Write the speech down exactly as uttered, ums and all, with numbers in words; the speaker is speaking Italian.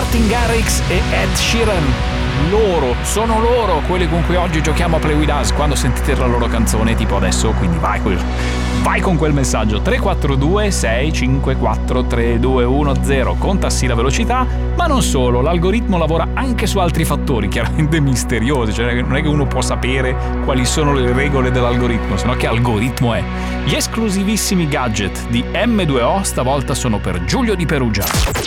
Martin Garrix e Ed Sheeran. Loro, sono loro quelli con cui oggi giochiamo a Play With Us quando sentite la loro canzone, tipo adesso, quindi vai, vai con quel messaggio. Tre quattro due sei cinque quattro tre due uno zero, contassi la velocità, ma non solo, l'algoritmo lavora anche su altri fattori chiaramente misteriosi, cioè non è che uno può sapere quali sono le regole dell'algoritmo, sennò che algoritmo è. Gli esclusivissimi gadget di M due O stavolta sono per Giulio di Perugia.